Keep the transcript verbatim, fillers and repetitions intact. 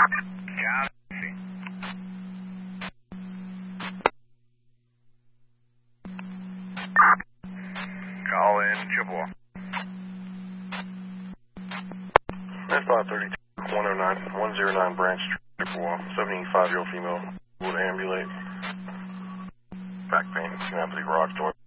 Copy. Call in Chippewa. That's five thirty-two, one oh nine, one oh nine Branch Street, Chippewa, seventy-five-year-old female would ambulate. Back pain, can I please garage door?